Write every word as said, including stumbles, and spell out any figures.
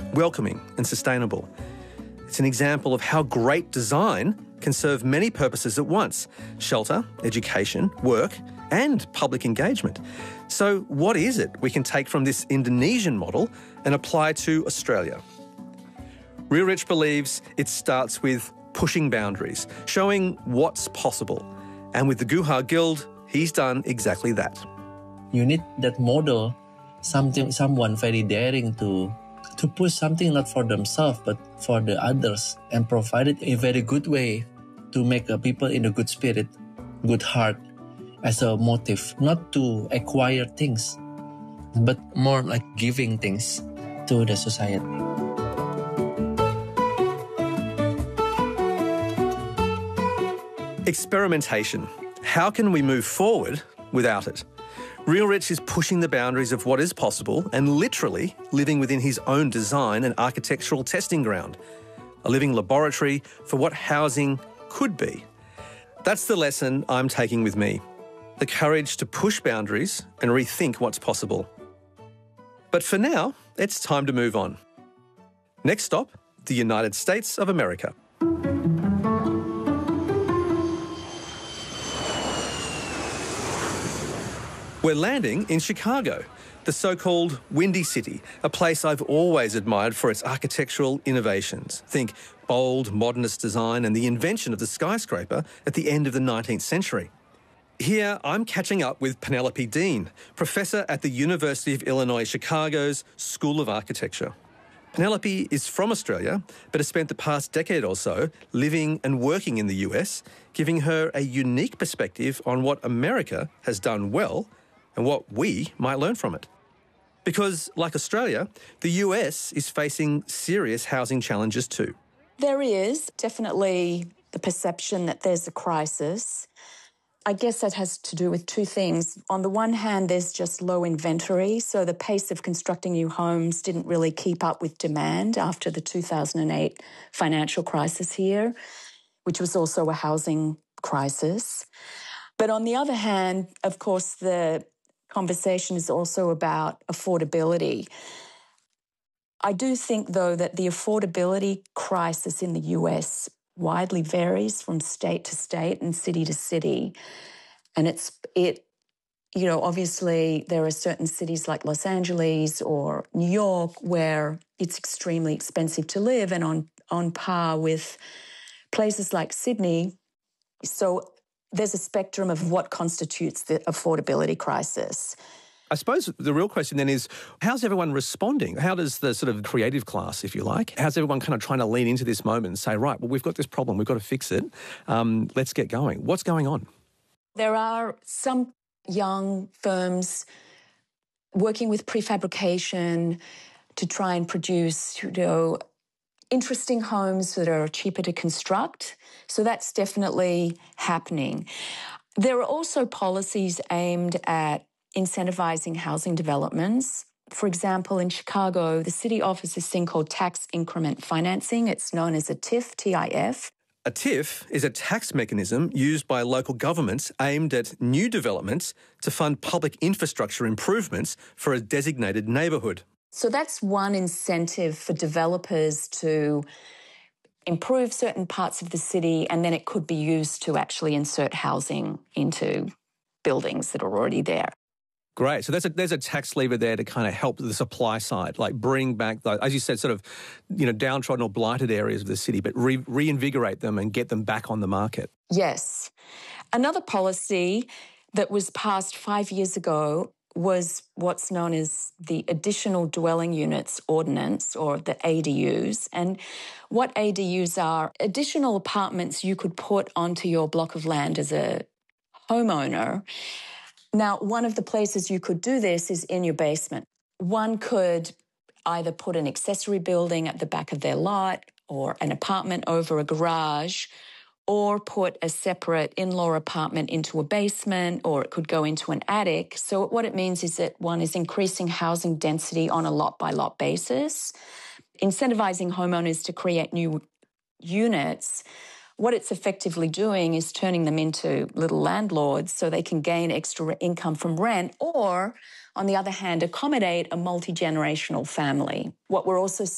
welcoming and sustainable. It's an example of how great design can serve many purposes at once: shelter, education, work, and public engagement. So what is it we can take from this Indonesian model and apply to Australia? Real Rich believes it starts with pushing boundaries, showing what's possible. And with the Guha Guild, he's done exactly that. You need that model, something, someone very daring to to push something not for themselves but for the others, and provide it a very good way to make uh, people in a good spirit, good heart as a motive, not to acquire things, but more like giving things to the society. Experimentation. How can we move forward without it? Real Rich is pushing the boundaries of what is possible and literally living within his own design and architectural testing ground, a living laboratory for what housing could be. That's the lesson I'm taking with me: the courage to push boundaries and rethink what's possible. But for now, it's time to move on. Next stop, the United States of America. We're landing in Chicago, the so-called Windy City, a place I've always admired for its architectural innovations. Think bold, modernist design and the invention of the skyscraper at the end of the nineteenth century. Here, I'm catching up with Penelope Dean, professor at the University of Illinois Chicago's School of Architecture. Penelope is from Australia, but has spent the past decade or so living and working in the U S, giving her a unique perspective on what America has done well and what we might learn from it. Because, like Australia, the U S is facing serious housing challenges too. There is definitely the perception that there's a crisis. I guess that has to do with two things. On the one hand, there's just low inventory, so the pace of constructing new homes didn't really keep up with demand after the two thousand eight financial crisis here, which was also a housing crisis. But on the other hand, of course, the conversation is also about affordability. I do think, though, that the affordability crisis in the U S widely varies from state to state and city to city. And it's, it, you know, obviously there are certain cities like Los Angeles or New York where it's extremely expensive to live and on, on par with places like Sydney. So there's a spectrum of what constitutes the affordability crisis. I suppose the real question then is, how's everyone responding? How does the sort of creative class, if you like, how's everyone kind of trying to lean into this moment and say, right, well, we've got this problem, we've got to fix it, um, let's get going. What's going on? There are some young firms working with prefabrication to try and produce, you know, interesting homes that are cheaper to construct. So that's definitely happening. There are also policies aimed at incentivizing housing developments. For example, in Chicago, the city offers this thing called tax increment financing. It's known as a T I F, T I F. A T I F is a tax mechanism used by local governments aimed at new developments to fund public infrastructure improvements for a designated neighbourhood. So that's one incentive for developers to improve certain parts of the city, and then it could be used to actually insert housing into buildings that are already there. Great. So there's a, there's a tax lever there to kind of help the supply side, like bring back, the, as you said, sort of, you know, downtrodden or blighted areas of the city, but re- reinvigorate them and get them back on the market. Yes. Another policy that was passed five years ago was what's known as the Additional Dwelling Units Ordinance, or the A D Us. And what A D Us are, additional apartments you could put onto your block of land as a homeowner. Now, one of the places you could do this is in your basement. One could either put an accessory building at the back of their lot or an apartment over a garage, or put a separate in-law apartment into a basement, or it could go into an attic. So what it means is that one is increasing housing density on a lot-by-lot basis, incentivizing homeowners to create new units. What it's effectively doing is turning them into little landlords so they can gain extra income from rent, or, on the other hand, accommodate a multi-generational family. What we're also